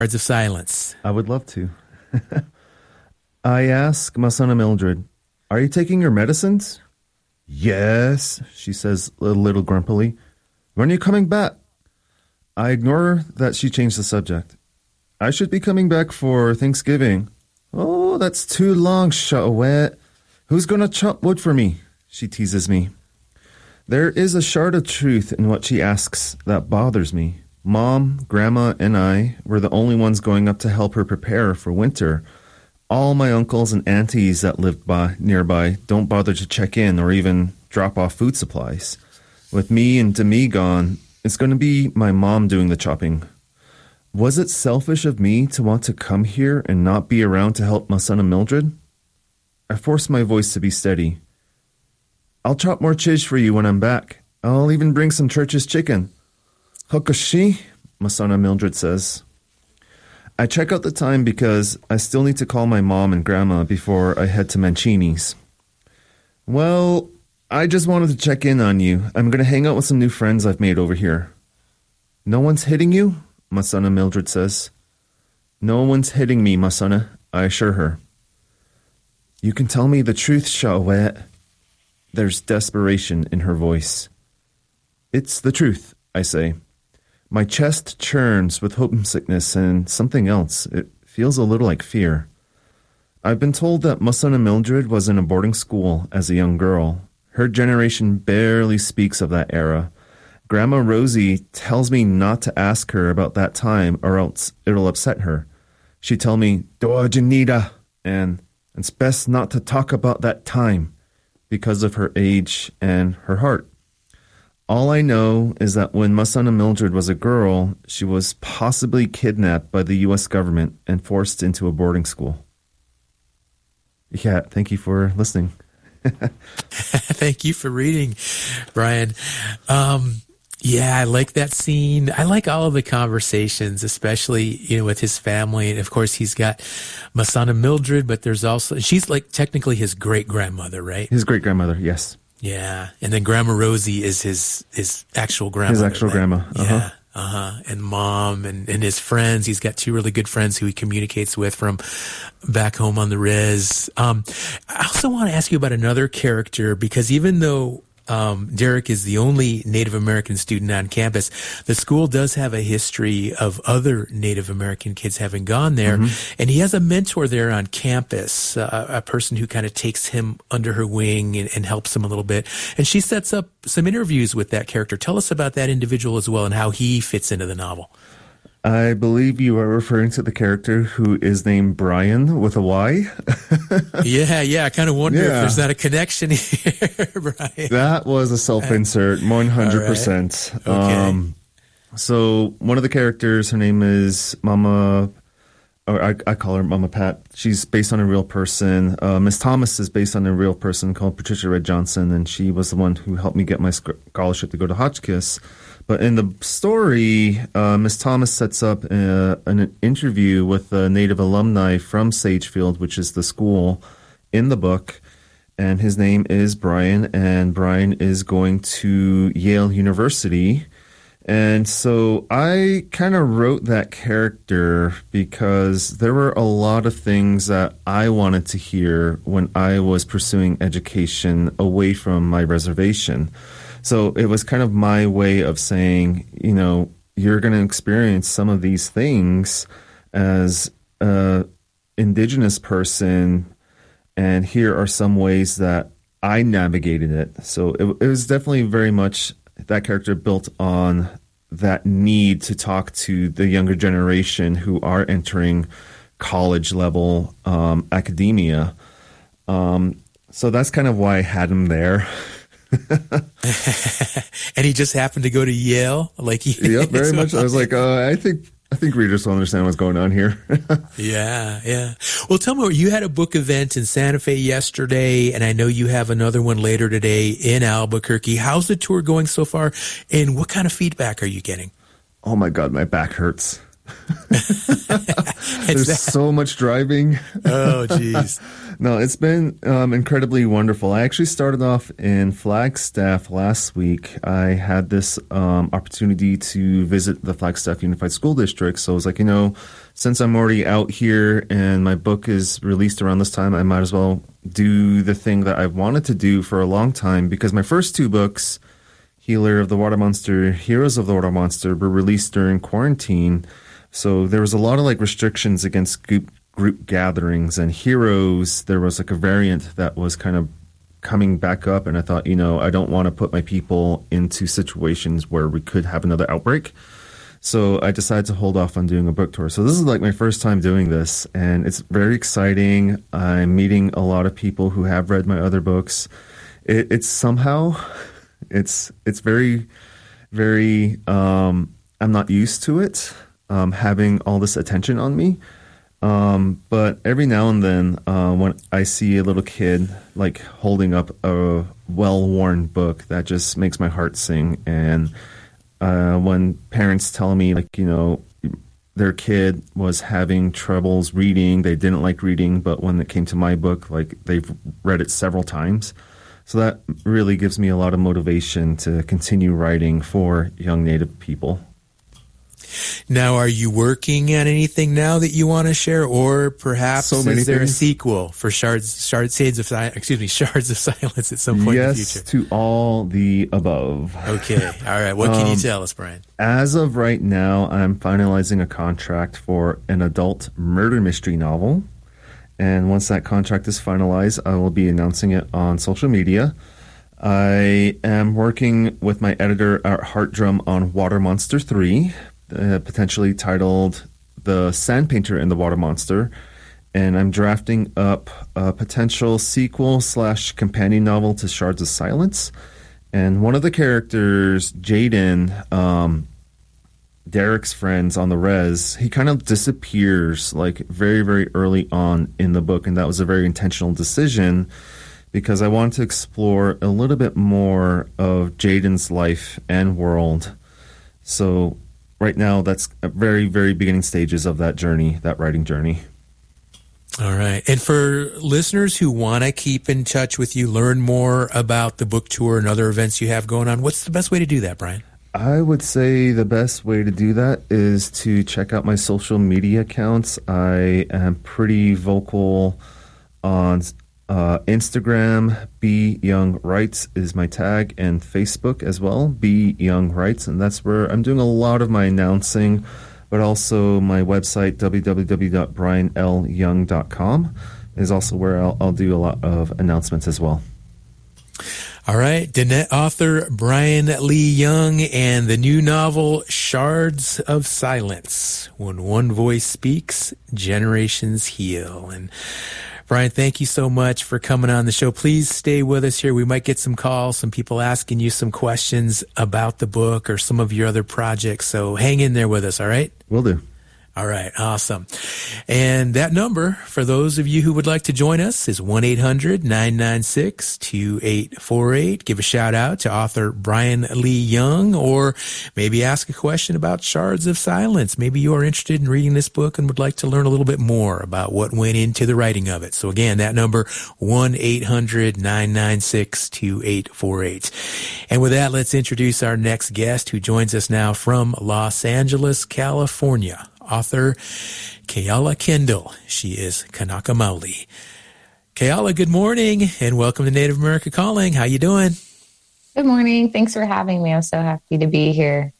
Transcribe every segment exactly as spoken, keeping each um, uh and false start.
Words of silence. I would love to. I ask Masana Mildred, are you taking your medicines? Yes, she says a little grumpily. When are you coming back? I ignore that she changed the subject. I should be coming back for Thanksgiving. Oh, that's too long, Shawet. Who's going to chop wood for me? She teases me. There is a shard of truth in what she asks that bothers me. Mom, Grandma, and I were the only ones going up to help her prepare for winter. All my uncles and aunties that lived by, nearby don't bother to check in or even drop off food supplies. With me and Demi gone, it's going to be my mom doing the chopping. Was it selfish of me to want to come here and not be around to help my son and Mildred? I force my voice to be steady. I'll chop more chiz for you when I'm back. I'll even bring some church's chicken. Hokashi, my son and Mildred says. I check out the time because I still need to call my mom and grandma before I head to Mancini's. Well, I just wanted to check in on you. I'm going to hang out with some new friends I've made over here. No one's hitting you? Masana Mildred says. No one's hitting me, Masana, I assure her. You can tell me the truth, Shawet. There's desperation in her voice. It's the truth, I say. My chest churns with homesickness and something else. It feels a little like fear. I've been told that Masana Mildred was in a boarding school as a young girl. Her generation barely speaks of that era. Grandma Rosie tells me not to ask her about that time or else it'll upset her. She'd tell me, Doa Janita, and it's best not to talk about that time because of her age and her heart. All I know is that when Masana Mildred was a girl, she was possibly kidnapped by the U S government and forced into a boarding school. Yeah, thank you for listening. Thank you for reading, Brian. Um, yeah, I like that scene. I like all of the conversations, especially, you know, with his family. And of course, he's got Masana Mildred, but there's also, she's like technically his great grandmother, right? His great grandmother, yes. Yeah. And then Grandma Rosie is his, his actual grandmother. His actual right? grandma. Uh-huh. Yeah. Uh-huh. And mom and, and his friends. He's got two really good friends who he communicates with from back home on the res. Um, I also want to ask you about another character because even though Um, Derek is the only Native American student on campus, the school does have a history of other Native American kids having gone there. Mm-hmm. And he has a mentor there on campus, uh, a person who kind of takes him under her wing and, and helps him a little bit. And she sets up some interviews with that character. Tell us about that individual as well and how he fits into the novel. I believe you are referring to the character who is named Brian with a Y. yeah, yeah. I kind of wonder yeah. if there's not a connection here, Brian. That was a self-insert, one hundred percent. Right. Okay. Um, so one of the characters, her name is Mama, or I, I call her Mama Pat. She's based on a real person. Uh, Miss Thomas is based on a real person called Patricia Red Johnson, and she was the one who helped me get my scholarship to go to Hotchkiss. But in the story, uh, Miss Thomas sets up a, an interview with a Native alumni from Sagefield, which is the school in the book. And his name is Brian, and Brian is going to Yale University. And so I kind of wrote that character because there were a lot of things that I wanted to hear when I was pursuing education away from my reservation. So it was kind of my way of saying, you know, you're going to experience some of these things as an indigenous person, and here are some ways that I navigated it. So it, it was definitely very much that character built on that need to talk to the younger generation who are entering college level um, academia. Um, so that's kind of why I had him there. And he just happened to go to Yale, like he, yeah, very much. I was like, uh, I think I think readers will understand what's going on here. yeah, yeah. Well, tell me, you had a book event in Santa Fe yesterday, and I know you have another one later today in Albuquerque. How's the tour going so far, and what kind of feedback are you getting? Oh my God, my back hurts. There's that. So much driving. Oh, geez. No, it's been um, incredibly wonderful. I actually started off in Flagstaff last week. I had this um, opportunity to visit the Flagstaff Unified School District. So I was like, you know, since I'm already out here and my book is released around this time, I might as well do the thing that I've wanted to do for a long time, because my first two books, Healer of the Water Monster, Heroes of the Water Monster, were released during quarantine. So there was a lot of like restrictions against group, group gatherings, and Heroes, there was like a variant that was kind of coming back up, and I thought, you know, I don't want to put my people into situations where we could have another outbreak. So I decided to hold off on doing a book tour. So this is like my first time doing this, and it's very exciting. I'm meeting a lot of people who have read my other books. It, it's somehow, it's it's very, very, um, I'm not used to it, um, having all this attention on me. Um, but every now and then, uh, when I see a little kid like holding up a well-worn book, that just makes my heart sing. And Uh, when parents tell me, like, you know, their kid was having troubles reading, they didn't like reading, but when it came to my book, like, they've read it several times. So that really gives me a lot of motivation to continue writing for young Native people. Now, are you working on anything now that you want to share, or perhaps so is there things. a sequel for Shards, Shards, Shades of Silence? Excuse me, Shards of Silence at some point yes, in the future? Yes, to all the above. Okay, all right. What can um, you tell us, Brian? As of right now, I'm finalizing a contract for an adult murder mystery novel, and once that contract is finalized, I will be announcing it on social media. I am working with my editor at Heartdrum on Water Monster three. Uh, potentially titled The Sand Painter and the Water Monster, and I'm drafting up a potential sequel slash companion novel to Shards of Silence. And one of the characters, Jaden, um, Derek's friends on the res, he kind of disappears like very, very early on in the book, and that was a very intentional decision because I wanted to explore a little bit more of Jaden's life and world. So right now, that's at very, very beginning stages of that journey, that writing journey. All right. And for listeners who want to keep in touch with you, learn more about the book tour and other events you have going on, what's the best way to do that, Brian? I would say the best way to do that is to check out my social media accounts. I am pretty vocal on Uh, Instagram, B Young Writes is my tag, and Facebook as well, B Young Writes, and that's where I'm doing a lot of my announcing, but also my website, w w w dot brian l young dot com, is also where I'll, I'll do a lot of announcements as well. All right, Danette author Brian Lee Young and the new novel Shards of Silence. When one voice speaks, generations heal. And Brian, thank you so much for coming on the show. Please stay with us here. We might get some calls, some people asking you some questions about the book or some of your other projects. So hang in there with us, all right? Will do. All right, awesome. And that number, for those of you who would like to join us, is one eight hundred nine nine six two eight four eight. Give a shout out to author Brian Lee Young, or maybe ask a question about Shards of Silence. Maybe you are interested in reading this book and would like to learn a little bit more about what went into the writing of it. So again, that number, one eight hundred nine nine six two eight four eight. And with that, let's introduce our next guest, who joins us now from Los Angeles, California. Author Keala Kendall. She is Kanaka Maoli. Keala, good morning, and welcome to Native America Calling. How you doing? Good morning. Thanks for having me. I'm so happy to be here.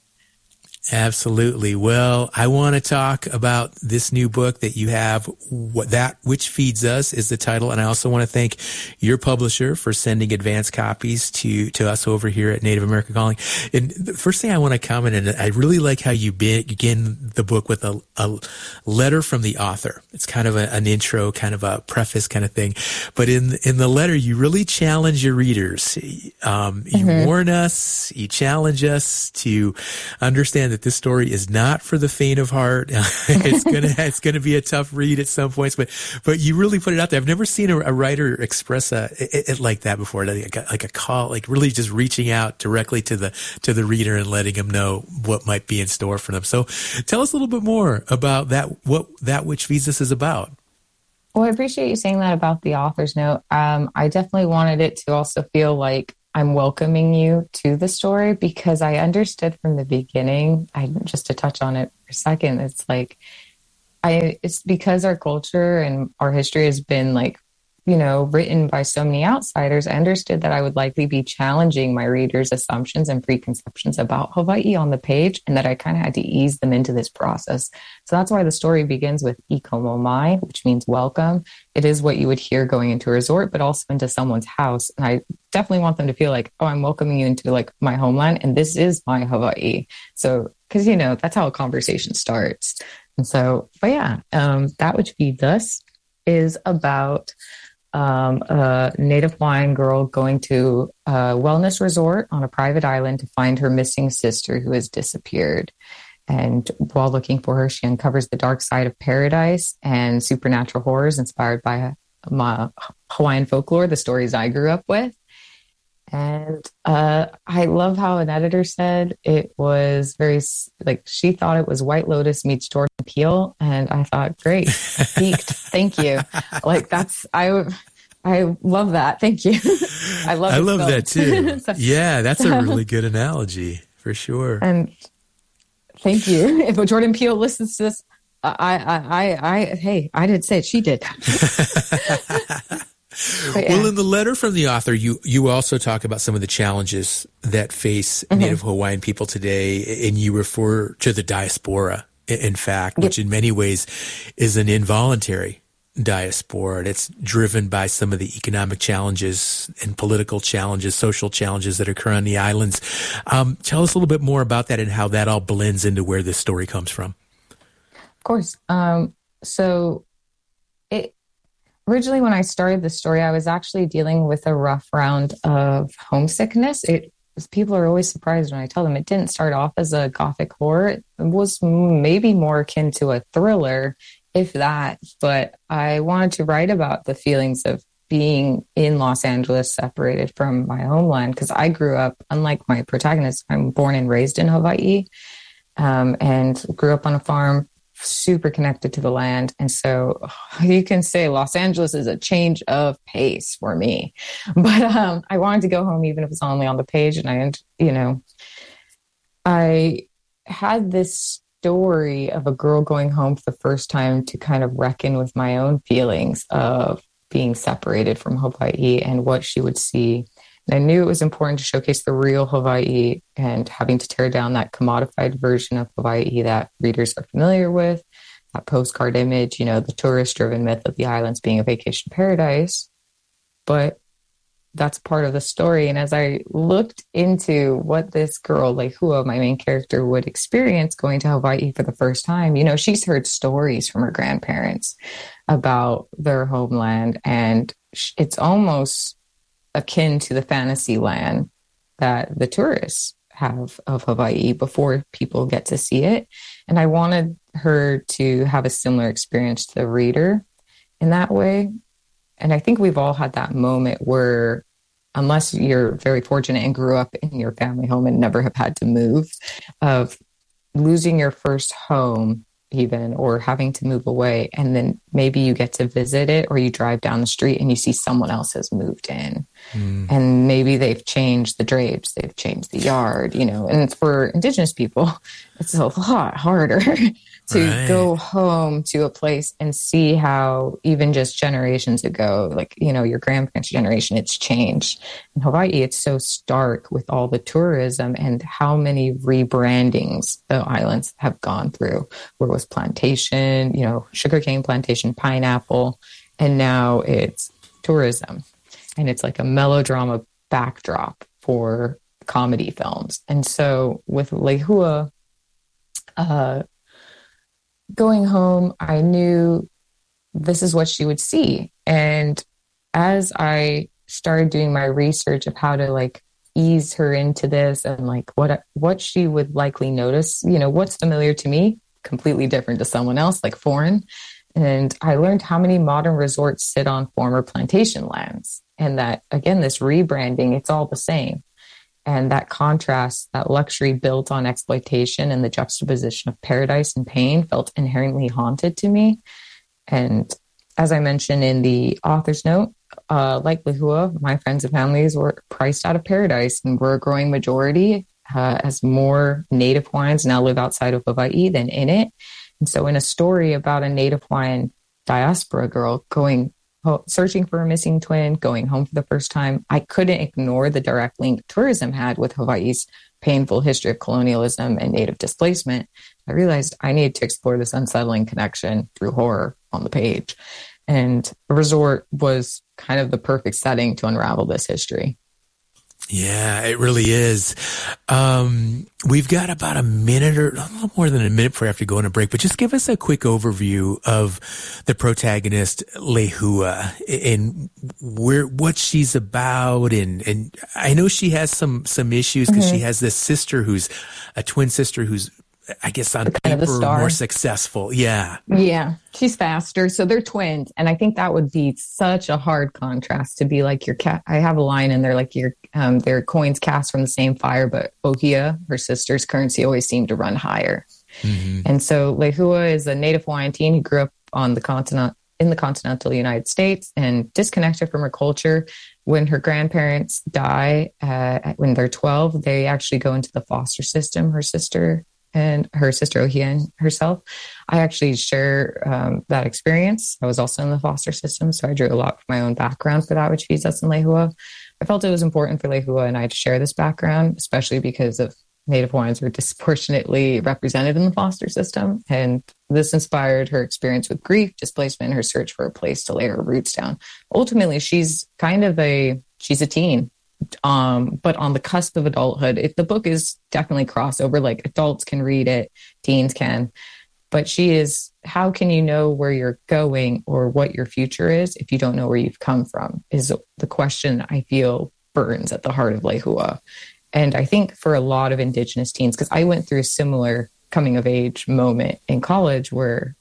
Absolutely. Well, I want to talk about this new book that you have. What That Which Feeds Us is the title. And I also want to thank your publisher for sending advance copies to, to us over here at Native America Calling. And the first thing I want to comment, and I really like how you begin the book with a, a letter from the author. It's kind of a, an intro, kind of a preface kind of thing. But in, in the letter, you really challenge your readers. Um, you mm-hmm. warn us, you challenge us to understand that this story is not for the faint of heart. it's gonna it's gonna be a tough read at some points, but but you really put it out there. I've never seen a, a writer express a, it, it like that before, like a, like a call, like really just reaching out directly to the to the reader and letting them know what might be in store for them. So, tell us a little bit more about that. What That Which Feeds Us is about. Well, I appreciate you saying that about the author's note. Um, I definitely wanted it to also feel like I'm welcoming you to the story, because I understood from the beginning, I just to touch on it for a second, it's like I it's because our culture and our history has been like, you know, written by so many outsiders. I understood that I would likely be challenging my readers' assumptions and preconceptions about Hawaii on the page, and that I kind of had to ease them into this process. So that's why the story begins with ikomo mai, which means welcome. It is what you would hear going into a resort, but also into someone's house. And I definitely want them to feel like, oh, I'm welcoming you into like my homeland, and this is my Hawaii. So, because, you know, that's how a conversation starts. And so, but yeah, um, that which be thus is about um, a Native Hawaiian girl going to a wellness resort on a private island to find her missing sister who has disappeared. And while looking for her, she uncovers the dark side of paradise and supernatural horrors inspired by my Hawaiian folklore, the stories I grew up with. And uh, I love how an editor said it was very, like, she thought it was White Lotus meets Jordan Peele. And I thought, great, peaked. Thank you. Like, that's, I, I love that. Thank you. I love I love film. that too. So, yeah, that's a really good analogy for sure. And thank you. If Jordan Peele listens to this, I, I, I, I, hey, I did say it. She did. But, yeah. Well, in the letter from the author, you, you also talk about some of the challenges that face mm-hmm. Native Hawaiian people today, and you refer to the diaspora, in fact, yep. which in many ways is an involuntary diaspora. And it's driven by some of the economic challenges and political challenges, social challenges that occur on the islands. Um, tell us a little bit more about that and how that all blends into where this story comes from. Of course. Um, so it, Originally, when I started the story, I was actually dealing with a rough round of homesickness. It people are always surprised when I tell them it didn't start off as a gothic horror. It was maybe more akin to a thriller, if that. But I wanted to write about the feelings of being in Los Angeles, separated from my homeland, because I grew up, unlike my protagonist, I'm born and raised in Hawaii, um, and grew up on a farm, super connected to the land. And so you can say Los Angeles is a change of pace for me, but um, I wanted to go home, even if it's only on the page. And I, you know, I had this story of a girl going home for the first time to kind of reckon with my own feelings of being separated from Hawaii and what she would see. And I knew it was important to showcase the real Hawaii and having to tear down that commodified version of Hawaii that readers are familiar with, that postcard image, you know, the tourist-driven myth of the islands being a vacation paradise. But that's part of the story. And as I looked into what this girl, Lehua, my main character, would experience going to Hawaii for the first time, you know, she's heard stories from her grandparents about their homeland. And it's almost akin to the fantasy land that the tourists have of Hawaii before people get to see it. And I wanted her to have a similar experience to the reader in that way. And I think we've all had that moment where, unless you're very fortunate and grew up in your family home and never have had to move, of losing your first home even, or having to move away. And then maybe you get to visit it, or you drive down the street and you see someone else has moved in. Mm. And maybe they've changed the drapes, they've changed the yard, you know. And for Indigenous people, it's a lot harder to right. go home to a place and see how even just generations ago, like, you know, your grandparents' generation, it's changed. In Hawaii, it's so stark with all the tourism and how many rebrandings the islands have gone through, where it was plantation, you know, sugarcane plantation, pineapple, and now it's tourism. And it's like a melodrama backdrop for comedy films. And so with Lehua, uh, going home, I knew this is what she would see. And as I started doing my research of how to like ease her into this and like what what she would likely notice, you know, what's familiar to me, completely different to someone else, like foreign. And I learned how many modern resorts sit on former plantation lands. And that, again, this rebranding, it's all the same. And that contrast, that luxury built on exploitation and the juxtaposition of paradise and pain felt inherently haunted to me. And as I mentioned in the author's note, uh, like Lehua, my friends and families were priced out of paradise, and we're a growing majority uh, as more Native Hawaiians now live outside of Hawaii than in it. And so in a story about a Native Hawaiian diaspora girl going, searching for a missing twin, going home for the first time, I couldn't ignore the direct link tourism had with Hawaii's painful history of colonialism and Native displacement. I realized I needed to explore this unsettling connection through horror on the page. And a resort was kind of the perfect setting to unravel this history. Yeah, it really is. Um, we've got about a minute or a little more than a minute before we have to go on a break, but just give us a quick overview of the protagonist, Lehua, and where, what she's about. And, and I know she has some, some issues because mm-hmm. she has this sister who's a twin sister who's, I guess, on kind paper more successful. Yeah. Yeah. She's faster. So they're twins. And I think that would be such a hard contrast to be like your cat. I have a line in there, like your, um, their coins cast from the same fire, but Ohia, her sister's currency, always seemed to run higher. Mm-hmm. And so Lehua is a Native Hawaiian teen who grew up on the continent, in the continental United States and disconnected from her culture. When her grandparents die, uh, when they're twelve, they actually go into the foster system. Her sister and her sister Ohia herself. I actually share um, that experience. I was also in the foster system, so I drew a lot from my own background for that, which feeds us in Lehua. I felt it was important for Lehua and I to share this background, especially because of Native Hawaiians were disproportionately represented in the foster system. And this inspired her experience with grief, displacement, and her search for a place to lay her roots down. Ultimately, she's kind of a, she's a teen. Um, but on the cusp of adulthood, if the book is definitely crossover, like adults can read it, teens can, but she is, how can you know where you're going or what your future is if you don't know where you've come from, is the question I feel burns at the heart of Lehua. And I think for a lot of Indigenous teens, because I went through a similar coming of age moment in college where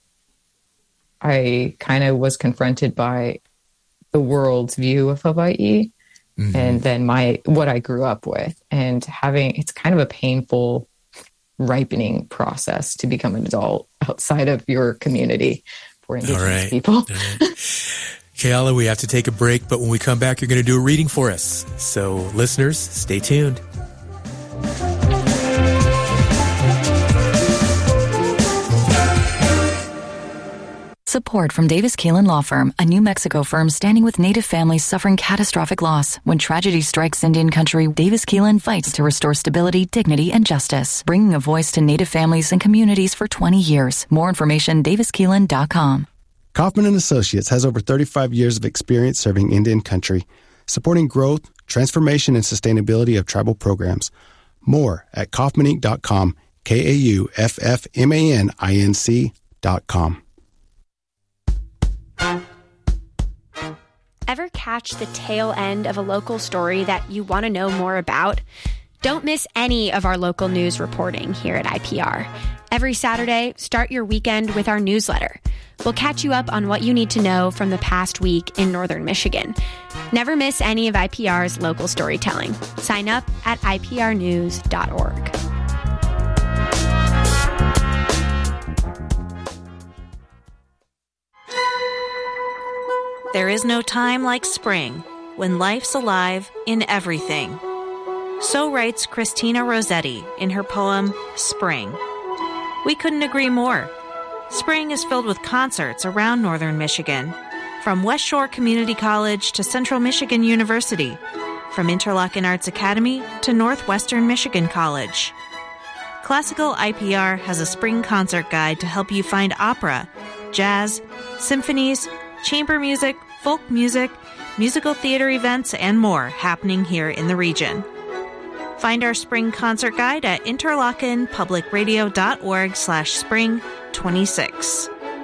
I kind of was confronted by the world's view of Hawaii. Mm-hmm. And then my, what I grew up with, and having, it's kind of a painful ripening process to become an adult outside of your community for Indigenous right. people. All right. Keala, we have to take a break, but when we come back, you're going to do a reading for us. So listeners, stay tuned. Support from Davis Keelan Law Firm, a New Mexico firm standing with Native families suffering catastrophic loss. When tragedy strikes Indian country, Davis Keelan fights to restore stability, dignity, and justice, bringing a voice to Native families and communities for twenty years. More information, davis keelan dot com. Kaufman and Associates has over thirty-five years of experience serving Indian country, supporting growth, transformation, and sustainability of tribal programs. More at kaufman inc dot com, K A U F F M A N I N C dot com. Ever catch the tail end of a local story that you want to know more about? Don't miss any of our local news reporting here at I P R. Every Saturday, start your weekend with our newsletter. We'll catch you up on what you need to know from the past week in Northern Michigan. Never miss any of I P R's local storytelling. Sign up at I P R news dot org. There is no time like spring, when life's alive in everything. So writes Christina Rossetti in her poem, Spring. We couldn't agree more. Spring is filled with concerts around Northern Michigan, from West Shore Community College to Central Michigan University, from Interlochen Arts Academy to Northwestern Michigan College. Classical I P R has a spring concert guide to help you find opera, jazz, symphonies, chamber music, folk music, musical theater events, and more happening here in the region. Find our spring concert guide at interlochen public radio dot org slash spring twenty-six.